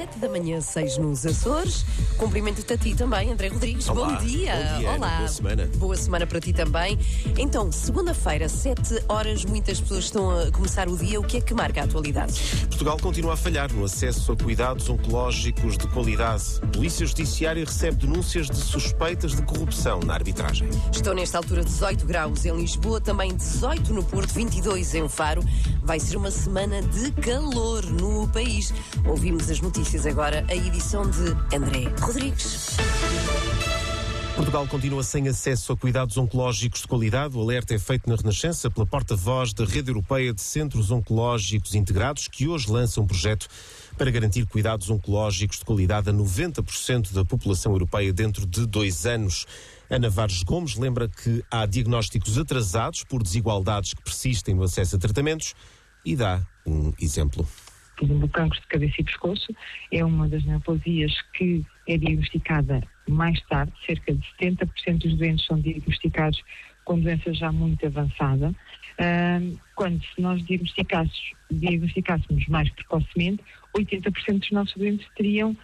7 da manhã, 6 nos Açores. Cumprimento-te a ti também, André Rodrigues. Olá. Bom dia. Bom dia, Olá. Ana. Boa semana. Boa semana para ti também. Então, segunda-feira, 7 horas, muitas pessoas estão a começar o dia. O que é que marca a atualidade? Portugal continua a falhar no acesso a cuidados oncológicos de qualidade. A Polícia Judiciária recebe denúncias de suspeitas de corrupção na arbitragem. Estão nesta altura 18 graus em Lisboa, também 18 no Porto, 22 em Faro. Vai ser uma semana de calor no país. Ouvimos as notícias agora, a edição de André Rodrigues. Portugal continua sem acesso a cuidados oncológicos de qualidade. O alerta é feito na Renascença pela porta-voz da Rede Europeia de Centros Oncológicos Integrados, que hoje lança um projeto para garantir cuidados oncológicos de qualidade a 90% da população europeia dentro de 2 anos. Ana Vares Gomes lembra que há diagnósticos atrasados por desigualdades que persistem no acesso a tratamentos e dá um exemplo. Por exemplo, o cancro de cabeça e pescoço é uma das neoplasias que é diagnosticada mais tarde. Cerca de 70% dos doentes são diagnosticados com doença já muito avançada. Quando se nós diagnosticássemos mais precocemente, 80% dos nossos doentes teriam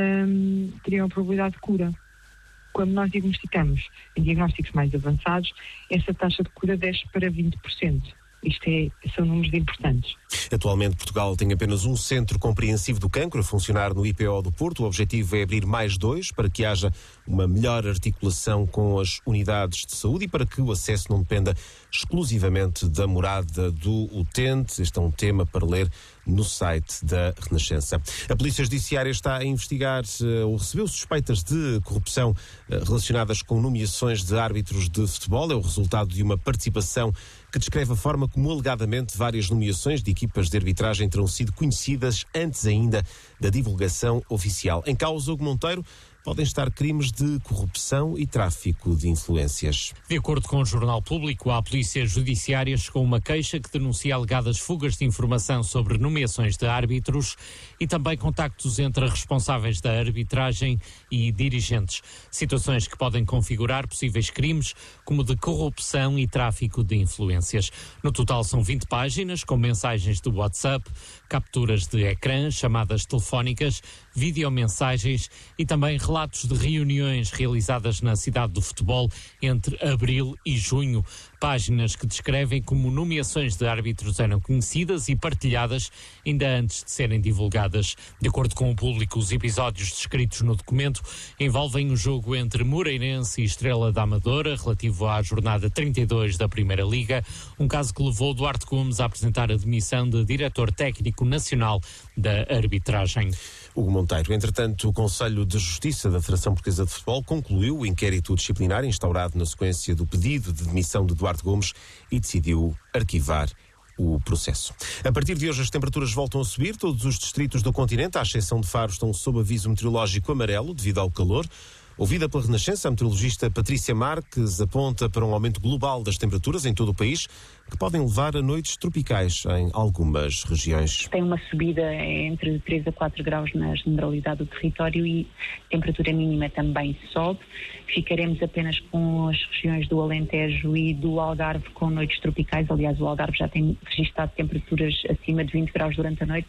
a probabilidade de cura. Quando nós diagnosticamos em diagnósticos mais avançados, essa taxa de cura desce para 20%. São números importantes. Atualmente, Portugal tem apenas um centro compreensivo do cancro a funcionar no IPO do Porto. O objetivo é abrir mais 2 para que haja uma melhor articulação com as unidades de saúde e para que o acesso não dependa exclusivamente da morada do utente. Este é um tema para ler no site da Renascença. A Polícia Judiciária está a investigar ou recebeu suspeitas de corrupção relacionadas com nomeações de árbitros de futebol. É o resultado de uma participação que descreve a forma como alegadamente várias nomeações de equipas de arbitragem terão sido conhecidas antes ainda da divulgação oficial. Em causa, Hugo Monteiro, podem estar crimes de corrupção e tráfico de influências. De acordo com o Jornal Público, a Polícia Judiciária chegou uma queixa que denuncia alegadas fugas de informação sobre nomeações de árbitros e também contactos entre responsáveis da arbitragem e dirigentes. Situações que podem configurar possíveis crimes como de corrupção e tráfico de influências. No total são 20 páginas com mensagens do WhatsApp, capturas de ecrã, chamadas telefónicas, videomensagens e também relatos de reuniões realizadas na cidade do futebol entre abril e junho. Páginas que descrevem como nomeações de árbitros eram conhecidas e partilhadas ainda antes de serem divulgadas. De acordo com o Público, os episódios descritos no documento envolvem o jogo entre Moreirense e Estrela da Amadora, relativo à jornada 32 da Primeira Liga, um caso que levou Duarte Gomes a apresentar a demissão de diretor técnico nacional da arbitragem. Hugo Monteiro. Entretanto, o Conselho de Justiça da Federação Portuguesa de Futebol concluiu o inquérito disciplinar instaurado na sequência do pedido de demissão de Duarte Gomes e decidiu arquivar o processo. A partir de hoje as temperaturas voltam a subir. Todos os distritos do continente, à exceção de Faro, estão sob aviso meteorológico amarelo devido ao calor. Ouvida pela Renascença, a meteorologista Patrícia Marques aponta para um aumento global das temperaturas em todo o país, que podem levar a noites tropicais em algumas regiões. Tem uma subida entre 3 a 4 graus na generalidade do território e a temperatura mínima também sobe. Ficaremos apenas com as regiões do Alentejo e do Algarve com noites tropicais. Aliás, o Algarve já tem registrado temperaturas acima de 20 graus durante a noite,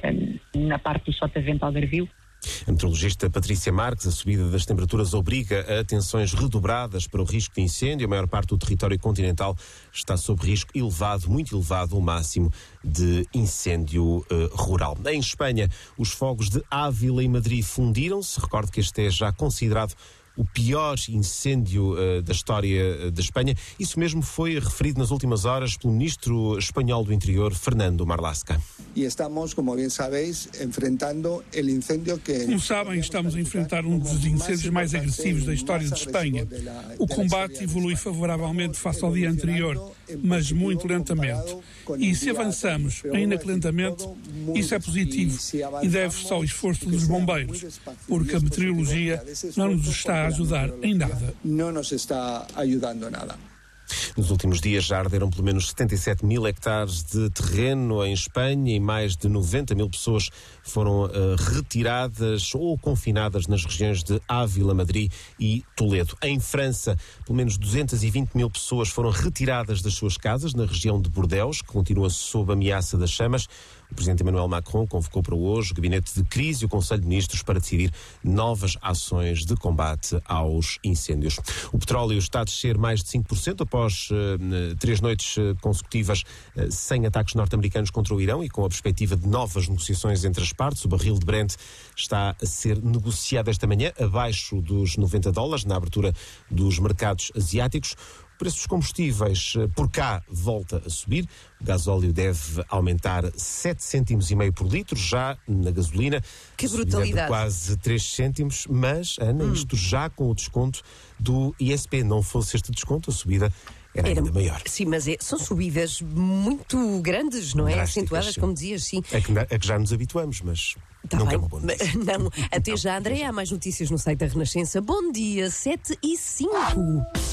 na parte do Sotavento Algarvio. A meteorologista Patrícia Marques, a subida das temperaturas obriga a atenções redobradas para o risco de incêndio. A maior parte do território continental está sob risco elevado, muito elevado, o máximo de incêndio rural. Em Espanha, os fogos de Ávila e Madrid fundiram-se. Recordo que este é já considerado o pior incêndio da história da Espanha. Isso mesmo foi referido nas últimas horas pelo ministro espanhol do Interior, Fernando Marlaska. Como sabem, estamos a enfrentar um dos incêndios mais agressivos da história de Espanha. O combate evolui favoravelmente face ao dia anterior, mas muito lentamente. E se avançamos ainda que lentamente, isso é positivo e deve-se ao esforço dos bombeiros, porque a meteorologia não nos está a ajudar em nada. Nos últimos dias já arderam pelo menos 77 mil hectares de terreno em Espanha e mais de 90 mil pessoas foram retiradas ou confinadas nas regiões de Ávila, Madrid e Toledo. Em França, pelo menos 220 mil pessoas foram retiradas das suas casas na região de Bordeaux, que continua sob ameaça das chamas. O presidente Emmanuel Macron convocou para hoje o gabinete de crise e o Conselho de Ministros para decidir novas ações de combate aos incêndios. O petróleo está a descer mais de 5% após 3 noites consecutivas sem ataques norte-americanos contra o Irão e com a perspectiva de novas negociações entre as partes. O barril de Brent está a ser negociado esta manhã abaixo dos $90 na abertura dos mercados asiáticos. O preço dos combustíveis por cá volta a subir. O gasóleo deve aumentar 7,5 cêntimos por litro, já na gasolina. Que brutalidade! De quase 3 cêntimos, mas, Ana, isto já com o desconto do ISP. Não fosse este desconto, a subida era ainda maior. Sim, mas são subidas muito grandes, não é? Drásticas, Acentuadas, sim. como dizias, sim. É que já nos habituamos, mas nunca é uma boa notícia. Não, até já, André. Há mais notícias no site da Renascença. Bom dia, 7h05.